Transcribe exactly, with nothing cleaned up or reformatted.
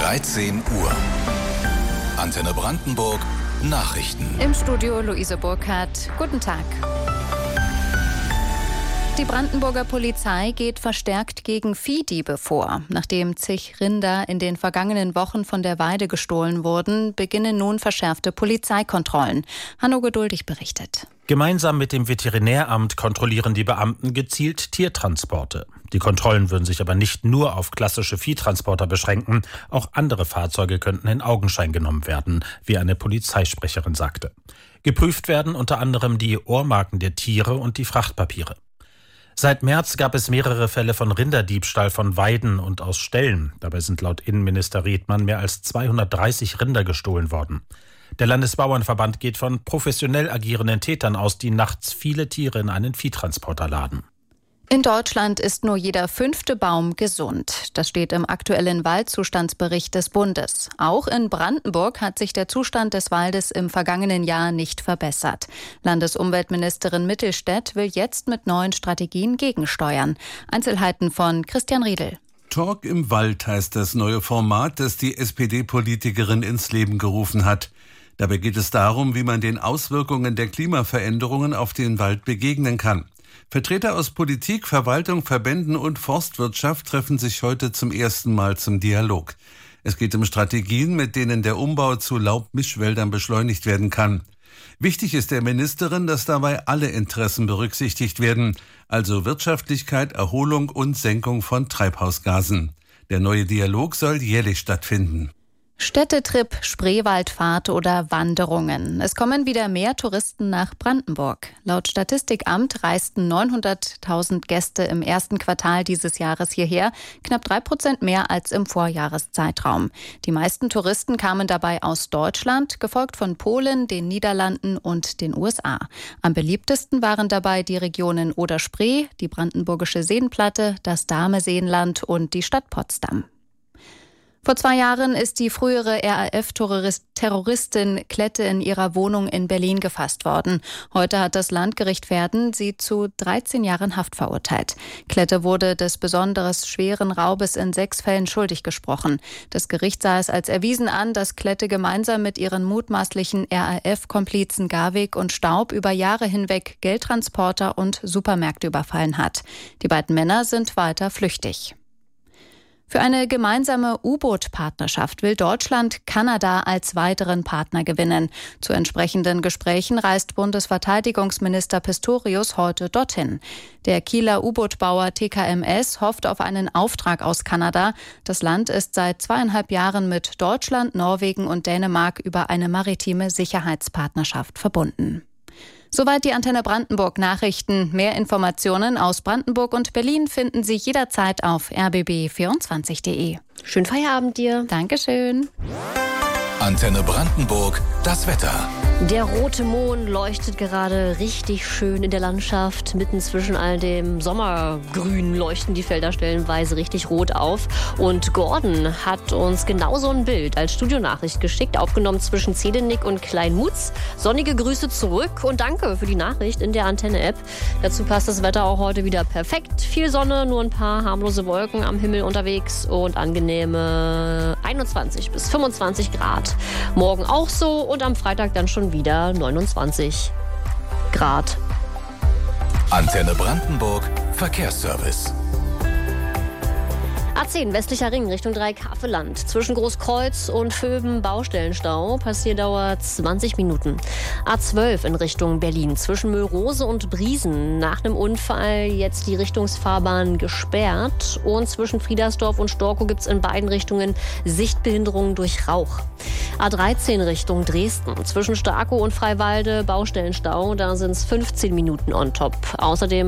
dreizehn Uhr. Antenne Brandenburg Nachrichten. Im Studio Luise Burkhardt. Guten Tag. Die Brandenburger Polizei geht verstärkt gegen Viehdiebe vor. Nachdem zig Rinder in den vergangenen Wochen von der Weide gestohlen wurden, beginnen nun verschärfte Polizeikontrollen. Hanno Geduldig berichtet. Gemeinsam mit dem Veterinäramt kontrollieren die Beamten gezielt Tiertransporte. Die Kontrollen würden sich aber nicht nur auf klassische Viehtransporter beschränken. Auch andere Fahrzeuge könnten in Augenschein genommen werden, wie eine Polizeisprecherin sagte. Geprüft werden unter anderem die Ohrmarken der Tiere und die Frachtpapiere. Seit März gab es mehrere Fälle von Rinderdiebstahl von Weiden und aus Ställen. Dabei sind laut Innenminister Redmann mehr als zweihundertdreißig Rinder gestohlen worden. Der Landesbauernverband geht von professionell agierenden Tätern aus, die nachts viele Tiere in einen Viehtransporter laden. In Deutschland ist nur jeder fünfte Baum gesund. Das steht im aktuellen Waldzustandsbericht des Bundes. Auch in Brandenburg hat sich der Zustand des Waldes im vergangenen Jahr nicht verbessert. Landesumweltministerin Mittelstädt will jetzt mit neuen Strategien gegensteuern. Einzelheiten von Christian Riedel. Talk im Wald heißt das neue Format, das die S P D-Politikerin ins Leben gerufen hat. Dabei geht es darum, wie man den Auswirkungen der Klimaveränderungen auf den Wald begegnen kann. Vertreter aus Politik, Verwaltung, Verbänden und Forstwirtschaft treffen sich heute zum ersten Mal zum Dialog. Es geht um Strategien, mit denen der Umbau zu Laubmischwäldern beschleunigt werden kann. Wichtig ist der Ministerin, dass dabei alle Interessen berücksichtigt werden, also Wirtschaftlichkeit, Erholung und Senkung von Treibhausgasen. Der neue Dialog soll jährlich stattfinden. Städtetrip, Spreewaldfahrt oder Wanderungen. Es kommen wieder mehr Touristen nach Brandenburg. Laut Statistikamt reisten neunhunderttausend Gäste im ersten Quartal dieses Jahres hierher, knapp drei Prozent mehr als im Vorjahreszeitraum. Die meisten Touristen kamen dabei aus Deutschland, gefolgt von Polen, den Niederlanden und den U S A. Am beliebtesten waren dabei die Regionen Oder-Spree, die Brandenburgische Seenplatte, das Dahme-Seenland und die Stadt Potsdam. Vor zwei Jahren ist die frühere R A F-Terroristin Klette in ihrer Wohnung in Berlin gefasst worden. Heute hat das Landgericht Verden sie zu dreizehn Jahren Haft verurteilt. Klette wurde des besonders schweren Raubes in sechs Fällen schuldig gesprochen. Das Gericht sah es als erwiesen an, dass Klette gemeinsam mit ihren mutmaßlichen R A F-Komplizen Garwig und Staub über Jahre hinweg Geldtransporter und Supermärkte überfallen hat. Die beiden Männer sind weiter flüchtig. Für eine gemeinsame U-Boot-Partnerschaft will Deutschland Kanada als weiteren Partner gewinnen. Zu entsprechenden Gesprächen reist Bundesverteidigungsminister Pistorius heute dorthin. Der Kieler U-Boot-Bauer T K M S hofft auf einen Auftrag aus Kanada. Das Land ist seit zweieinhalb Jahren mit Deutschland, Norwegen und Dänemark über eine maritime Sicherheitspartnerschaft verbunden. Soweit die Antenne Brandenburg Nachrichten. Mehr Informationen aus Brandenburg und Berlin finden Sie jederzeit auf r b b vierundzwanzig punkt d e. Schönen Feierabend dir. Dankeschön. Antenne Brandenburg, das Wetter. Der rote Mond leuchtet gerade richtig schön in der Landschaft. Mitten zwischen all dem Sommergrün leuchten die Felder stellenweise richtig rot auf. Und Gordon hat uns genau so ein Bild als Studionachricht geschickt, aufgenommen zwischen Zedenick und Kleinmutz. Sonnige Grüße zurück und danke für die Nachricht in der Antenne-App. Dazu passt das Wetter auch heute wieder perfekt. Viel Sonne, nur ein paar harmlose Wolken am Himmel unterwegs und angenehme einundzwanzig bis fünfundzwanzig Grad. Morgen auch so und am Freitag dann schon wieder neunundzwanzig Grad. Antenne Brandenburg Verkehrsservice. A zehn westlicher Ring Richtung Dreieckhaveland. Zwischen Großkreuz und Vöben Baustellenstau. Passierdauer zwanzig Minuten. A zwölf in Richtung Berlin. Zwischen Möllrose und Briesen. Nach einem Unfall jetzt die Richtungsfahrbahn gesperrt. Und zwischen Friedersdorf und Storkow gibt es in beiden Richtungen Sichtbehinderungen durch Rauch. A dreizehn Richtung Dresden. Zwischen Starkow und Freiwalde Baustellenstau. Da sind es fünfzehn Minuten on top. Außerdem